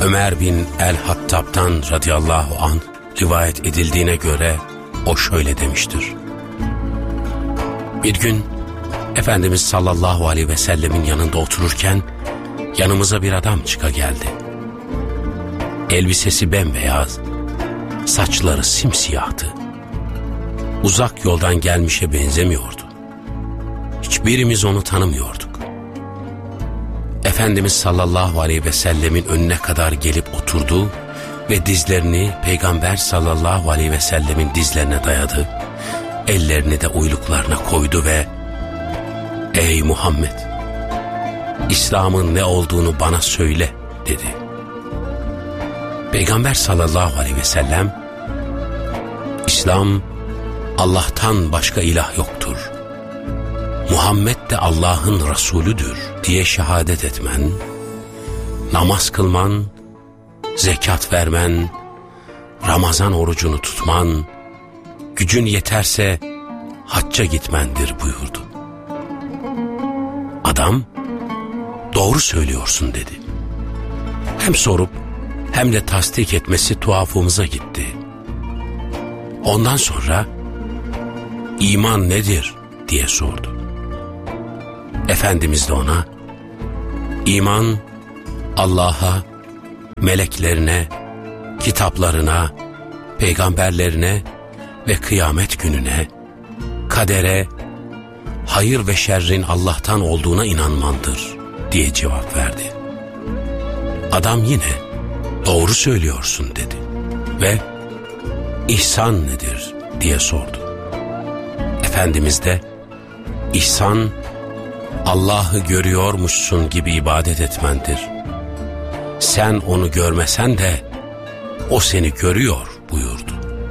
Ömer bin el-Hattab'dan radıyallahu anh rivayet edildiğine göre o şöyle demiştir. Bir gün Efendimiz sallallahu aleyhi ve sellemin yanında otururken yanımıza bir adam çıka geldi. Elbisesi bembeyaz, saçları simsiyahtı. Uzak yoldan gelmişe benzemiyordu. Hiçbirimiz onu tanımıyorduk. Efendimiz sallallahu aleyhi ve sellemin önüne kadar gelip oturdu ve dizlerini Peygamber sallallahu aleyhi ve sellemin dizlerine dayadı. Ellerini de uyluklarına koydu ve "Ey Muhammed, İslam'ın ne olduğunu bana söyle" dedi. Peygamber sallallahu aleyhi ve sellem, "İslam, Allah'tan başka ilah yoktur. Muhammed de Allah'ın Resulüdür diye şehadet etmen, namaz kılman, zekat vermen, Ramazan orucunu tutman, gücün yeterse hacca gitmendir" buyurdu. Adam, "Doğru söylüyorsun" dedi. Hem sorup hem de tasdik etmesi tuhafımıza gitti. Ondan sonra "İman nedir?" diye sordu. Efendimiz de ona, "İman, Allah'a, meleklerine, kitaplarına, peygamberlerine ve kıyamet gününe, kadere, hayır ve şerrin Allah'tan olduğuna inanmandır" diye cevap verdi. Adam yine "Doğru söylüyorsun" dedi ve "İhsan nedir?" diye sordu. Efendimiz de "İhsan, Allah'ı görüyormuşsun gibi ibadet etmendir. Sen onu görmesen de o seni görüyor" buyurdu.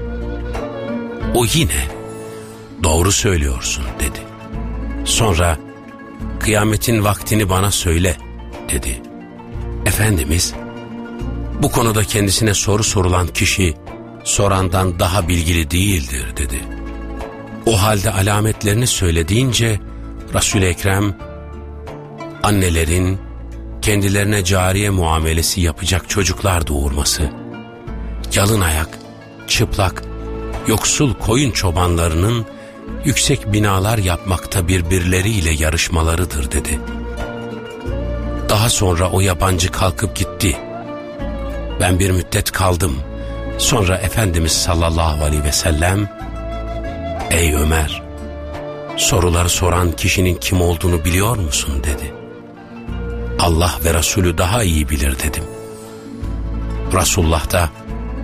O yine "Doğru söylüyorsun" dedi. Sonra "Kıyametin vaktini bana söyle" dedi. Efendimiz, "Bu konuda kendisine soru sorulan kişi sorandan daha bilgili değildir" dedi. O halde alametlerini söyle deyince Resul-i Ekrem, annelerin kendilerine cariye muamelesi yapacak çocuklar doğurması, yalın ayak, çıplak, yoksul koyun çobanlarının yüksek binalar yapmakta birbirleriyle yarışmalarıdır dedi. Daha sonra o yabancı kalkıp gitti. Ben bir müddet kaldım. Sonra Efendimiz sallallahu aleyhi ve sellem, "Ey Ömer, soruları soran kişinin kim olduğunu biliyor musun?" dedi. "Allah ve Resulü daha iyi bilir" dedim. Resulullah da,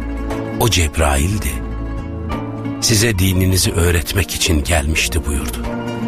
"O Cebrail'di. Size dininizi öğretmek için gelmişti" buyurdu.